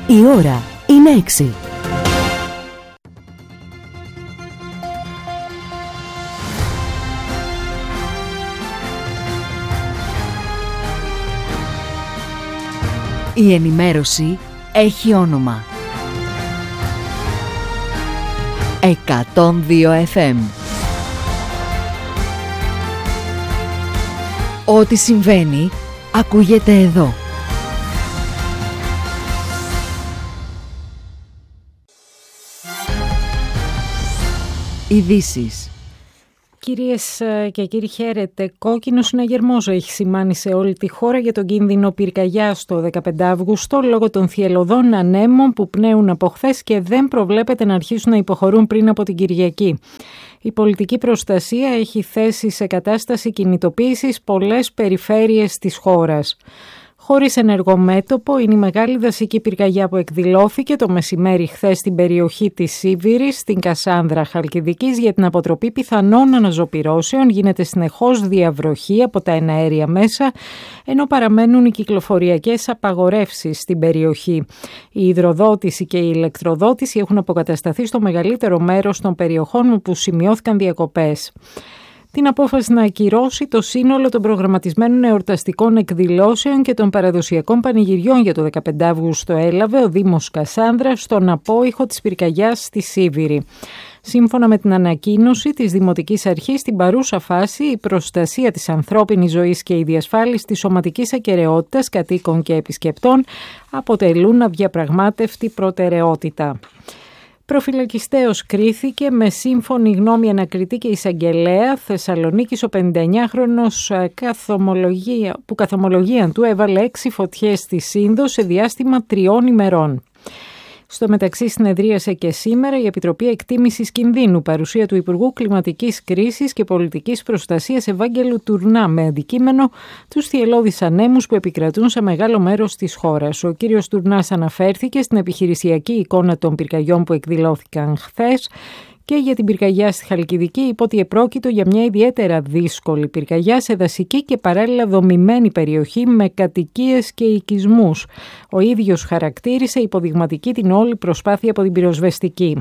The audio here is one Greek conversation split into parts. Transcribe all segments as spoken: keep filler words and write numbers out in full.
Η ώρα είναι έξι. Η ενημέρωση έχει όνομα. εκατόν δύο εφ εμ. Ό,τι συμβαίνει, ακούγεται εδώ. Ειδήσεις. Κυρίες και κύριοι, χαίρετε. Κόκκινο συναγερμός έχει σημάνει σε όλη τη χώρα για τον κίνδυνο πυρκαγιάς το δεκαπέντε Αυγούστου λόγω των θυελλωδών ανέμων που πνέουν από χθες και δεν προβλέπεται να αρχίσουν να υποχωρούν πριν από την Κυριακή. Η πολιτική προστασία έχει θέσει σε κατάσταση κινητοποίησης πολλές περιφέρειες της χώρας. Χωρίς ενεργό μέτωπο είναι η μεγάλη δασική πυρκαγιά που εκδηλώθηκε το μεσημέρι χθες στην περιοχή της Σίβηρης, στην Κασάνδρα Χαλκιδικής. Για την αποτροπή πιθανών αναζωπυρώσεων γίνεται συνεχώς διαβροχή από τα εναέρια μέσα, ενώ παραμένουν οι κυκλοφοριακές απαγορεύσεις στην περιοχή. Η υδροδότηση και η ηλεκτροδότηση έχουν αποκατασταθεί στο μεγαλύτερο μέρος των περιοχών όπου σημειώθηκαν διακοπές. Την απόφαση να ακυρώσει το σύνολο των προγραμματισμένων εορταστικών εκδηλώσεων και των παραδοσιακών πανηγυριών για το δεκαπέντε Αυγούστου έλαβε ο Δήμος Κασάνδρας στον απόϊχο της πυρκαγιάς στη Σίβηρη. Σύμφωνα με την ανακοίνωση της Δημοτικής Αρχής, στην παρούσα φάση η προστασία της ανθρώπινης ζωής και η διασφάλιση της σωματικής ακεραιότητας κατοίκων και επισκεπτών αποτελούν αδιαπραγμάτευτη προτεραιότητα. Προφυλακιστέως κρίθηκε με σύμφωνη γνώμη ανακριτή και εισαγγελέα Θεσσαλονίκης ο πενηνταεννιάχρονος που καθομολογία του έβαλε έξι φωτιές στη Σύνδο σε διάστημα τριών ημερών. Στο μεταξύ συνεδρίασε και σήμερα η Επιτροπή Εκτίμησης Κινδύνου, παρουσία του Υπουργού Κλιματικής Κρίσης και Πολιτικής Προστασίας Ευάγγελου Τουρνά, με αντικείμενο τους θυελλώδεις ανέμους που επικρατούν σε μεγάλο μέρος της χώρας. Ο κύριος Τουρνάς αναφέρθηκε στην επιχειρησιακή εικόνα των πυρκαγιών που εκδηλώθηκαν χθες και για την πυρκαγιά στη Χαλκιδική, είπε ότι επρόκειτο για μια ιδιαίτερα δύσκολη πυρκαγιά σε δασική και παράλληλα δομημένη περιοχή με κατοικίες και οικισμούς. Ο ίδιος χαρακτήρισε υποδειγματική την όλη προσπάθεια από την πυροσβεστική.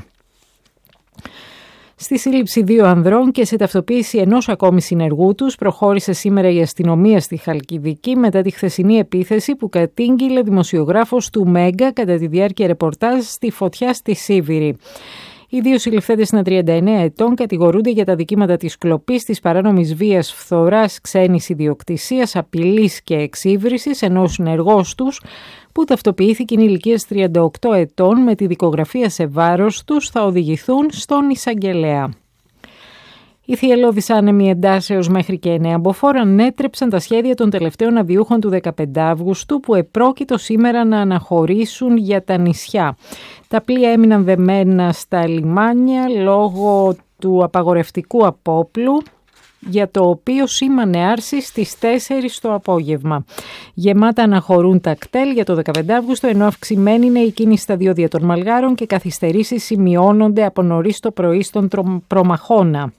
Στη σύλληψη δύο ανδρών και σε ταυτοποίηση ενός ακόμη συνεργού τους προχώρησε σήμερα η αστυνομία στη Χαλκιδική μετά τη χθεσινή επίθεση που κατήγγειλε δημοσιογράφος του Μέγκα κατά τη διάρκεια ρεπορτάζ στη φωτιά στη Σίβηρη. Οι δύο συλληφθέντες είναι τριάντα εννέα ετών, κατηγορούνται για τα δικήματα της κλοπής, της παράνομης βίας, φθοράς, ξένης ιδιοκτησίας, απειλής και εξύβρισης, ενώ ο συνεργός τους, που ταυτοποιήθηκε είναι ηλικίας τριάντα οκτώ ετών, με τη δικογραφία σε βάρος τους, θα οδηγηθούν στον εισαγγελέα. Οι θυελλώδεις άνεμοι εντάσεως μέχρι και εννέα μποφόρ ανέτρεψαν τα σχέδια των τελευταίων αδιούχων του δεκαπέντε Αυγούστου που επρόκειτο σήμερα να αναχωρήσουν για τα νησιά. Τα πλοία έμειναν δεμένα στα λιμάνια λόγω του απαγορευτικού απόπλου, για το οποίο σήμανε άρση στις τέσσερις το απόγευμα. Γεμάτα αναχωρούν τα κτέλ για το δεκαπέντε Αυγούστου, ενώ αυξημένη είναι η κίνηση στα διόδια των Μαλγάρων και καθυστερήσεις σημειώνονται από νωρίς το πρωί στον Προμαχώνα.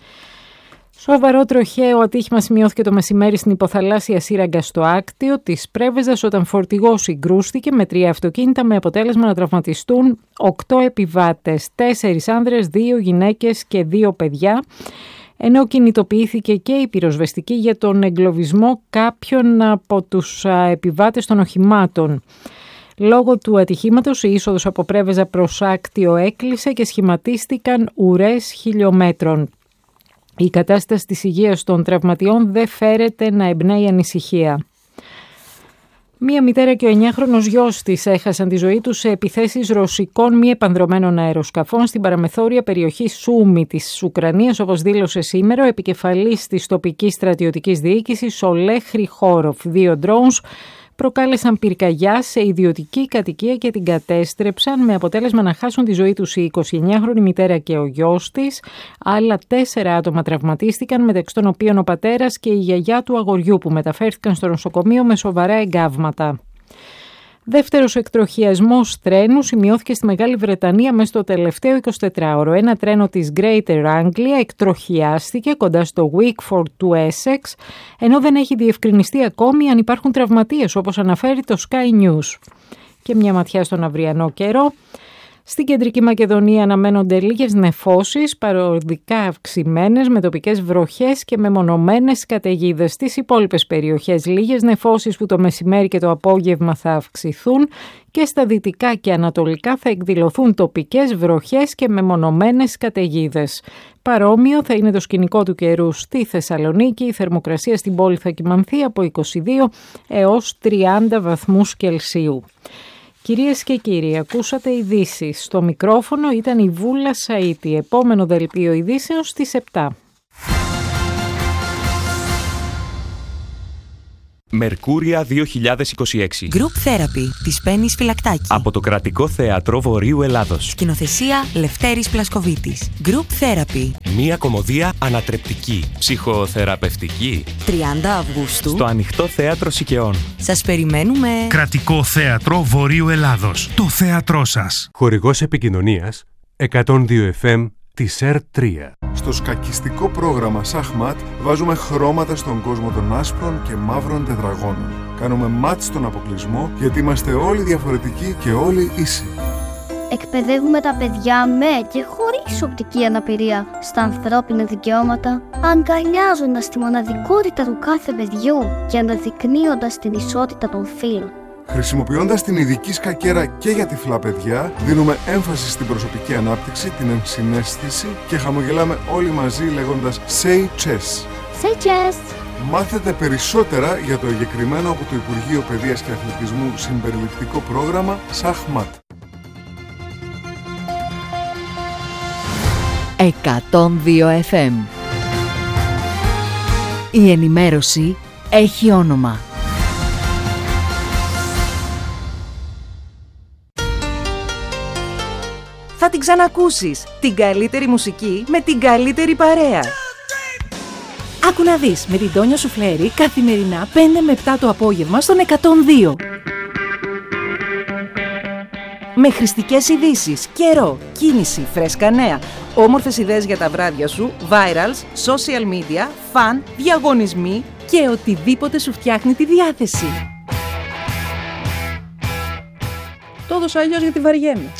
Σοβαρό τροχαίο ατύχημα σημειώθηκε το μεσημέρι στην υποθαλάσσια σύραγγα στο Άκτιο της Πρέβεζας όταν φορτηγός συγκρούστηκε με τρία αυτοκίνητα με αποτέλεσμα να τραυματιστούν οκτώ επιβάτες, τέσσερις άνδρες, δύο γυναίκες και δύο παιδιά, ενώ κινητοποιήθηκε και η πυροσβεστική για τον εγκλωβισμό κάποιων από τους επιβάτες των οχημάτων. Λόγω του ατυχήματος η είσοδος από Πρέβεζα προς Άκτιο έκλεισε και σχηματίστηκαν ουρές χιλιόμετρων. Η κατάσταση της υγείας των τραυματιών δεν φέρεται να εμπνέει ανησυχία. Μία μητέρα και ο εννιάχρονος γιος της έχασαν τη ζωή τους σε επιθέσεις ρωσικών μη επανδρωμένων αεροσκαφών στην παραμεθόρια περιοχή Σούμι της Ουκρανίας, όπως δήλωσε σήμερα ο επικεφαλής της τοπικής στρατιωτικής διοίκησης, ο Λέχ Ριχόροφ. Δύο drones προκάλεσαν πυρκαγιά σε ιδιωτική κατοικία και την κατέστρεψαν, με αποτέλεσμα να χάσουν τη ζωή τους η εικοσιεννιάχρονη μητέρα και ο γιος της. Άλλα τέσσερα άτομα τραυματίστηκαν, μεταξύ των οποίων ο πατέρας και η γιαγιά του αγοριού, που μεταφέρθηκαν στο νοσοκομείο με σοβαρά εγκάβματα. Δεύτερος εκτροχιασμός τρένου σημειώθηκε στη Μεγάλη Βρετανία μέσα στο τελευταίο εικοσιτετράωρο. Ένα τρένο της Greater Anglia εκτροχιάστηκε κοντά στο Wickford του Essex, ενώ δεν έχει διευκρινιστεί ακόμη αν υπάρχουν τραυματίες, όπως αναφέρει το Sky News. και μια ματιά στον αυριανό καιρό. Στην Κεντρική Μακεδονία αναμένονται λίγες νεφώσεις, παροδικά αυξημένες με τοπικές βροχές και μεμονωμένες καταιγίδες. Στις υπόλοιπες περιοχές λίγες νεφώσεις που το μεσημέρι και το απόγευμα θα αυξηθούν και στα δυτικά και ανατολικά θα εκδηλωθούν τοπικές βροχές και μεμονωμένες καταιγίδες. Παρόμοιο θα είναι το σκηνικό του καιρού στη Θεσσαλονίκη. Η θερμοκρασία στην πόλη θα κυμανθεί από είκοσι δύο έως τριάντα βαθμούς Κελσίου. Κυρίες και κύριοι, ακούσατε ειδήσεις. Στο μικρόφωνο ήταν η Βούλα Σαΐτη. Επόμενο δελτίο ειδήσεων στις επτά. Μερκούρια δύο χιλιάδες είκοσι έξι. Group Therapy της Πέννης Φυλακτάκη. Από το Κρατικό Θέατρο Βορείου Ελλάδος. Σκηνοθεσία Λευτέρης Πλασκοβίτης. Group Therapy. Μία κωμωδία ανατρεπτική, ψυχοθεραπευτική. τριάντα Αυγούστου. Στο Ανοιχτό Θέατρο Σικαιών. Σας περιμένουμε. Κρατικό Θέατρο Βορείου Ελλάδος. Το θέατρό σας. Χορηγός επικοινωνίας εκατόν δύο εφ εμ της ΕΡ τρία. Στο σκακιστικό πρόγραμμα Σαχμάτ βάζουμε χρώματα στον κόσμο των άσπρων και μαύρων τετραγώνων. Κάνουμε μάτ στον αποκλεισμό γιατί είμαστε όλοι διαφορετικοί και όλοι ίσοι. Εκπαιδεύουμε τα παιδιά με και χωρίς οπτική αναπηρία στα ανθρώπινα δικαιώματα, αγκαλιάζοντας τη μοναδικότητα του κάθε παιδιού και αναδεικνύοντας την ισότητα των φύλων. Χρησιμοποιώντας την ειδική σκακέρα και για τυφλά παιδιά, δίνουμε έμφαση στην προσωπική ανάπτυξη, την ενσυναίσθηση και χαμογελάμε όλοι μαζί λέγοντας Say Chess. Say Chess! Μάθετε περισσότερα για το εγκεκριμένο από το Υπουργείο Παιδείας και Αθλητισμού συμπεριληπτικό πρόγραμμα Σαχμάτ. εκατόν δύο εφ εμ. Η ενημέρωση έχει όνομα. Θα την ξανακούσεις. Την καλύτερη μουσική με την καλύτερη παρέα. Άκου να δεις με την Τόνια Σουφλέρη καθημερινά πέντε με επτά το απόγευμα στον εκατόν δύο. Με χρηστικές ειδήσεις, καιρό, κίνηση, φρέσκα νέα, όμορφες ιδέες για τα βράδια σου, virals, social media, φαν, διαγωνισμοί και οτιδήποτε σου φτιάχνει τη διάθεση. Το έδωσα αλλιώς γιατί βαριέμαι.